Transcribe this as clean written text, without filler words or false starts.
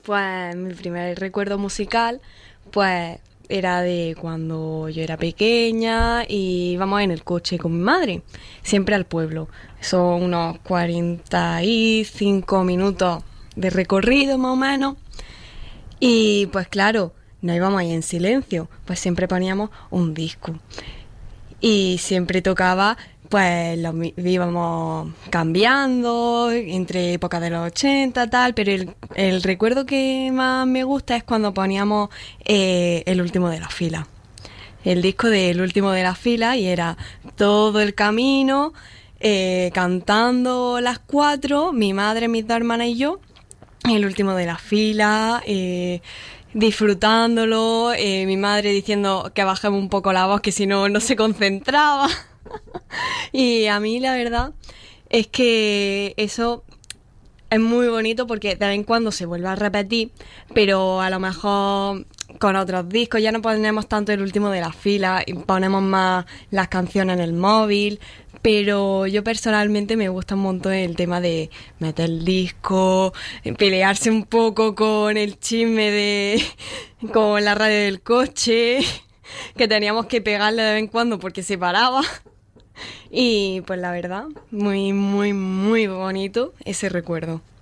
Pues mi primer recuerdo musical, pues era de cuando yo era pequeña y íbamos en el coche con mi madre, siempre al pueblo. Son unos 45 minutos de recorrido más o menos. Y pues claro, no íbamos ahí en silencio, pues siempre poníamos un disco. Y siempre tocaba, pues íbamos cambiando entre épocas de los 80 tal, pero el recuerdo que más me gusta es cuando poníamos El último de la fila. El disco de El último de la fila y era todo el camino cantando las cuatro, mi madre, mis dos hermanas y yo, el último de la fila, disfrutándolo, mi madre diciendo que bajemos un poco la voz, que si no, no se concentraba. Y a mí la verdad es que eso es muy bonito porque de vez en cuando se vuelve a repetir, pero a lo mejor con otros discos ya no ponemos tanto el último de la fila y ponemos más las canciones en el móvil, pero yo personalmente me gusta un montón el tema de meter el disco, pelearse un poco con el chisme de con la radio del coche, que teníamos que pegarle de vez en cuando porque se paraba. Y pues la verdad, muy, muy, muy bonito ese recuerdo.